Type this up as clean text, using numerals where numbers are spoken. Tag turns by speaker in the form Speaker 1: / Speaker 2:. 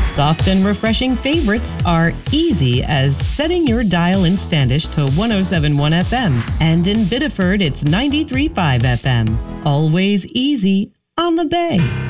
Speaker 1: Soft and refreshing favorites are easy as setting your dial in Standish to 107.1 FM. And in Biddeford, it's 93.5 FM. Always easy on the Bay.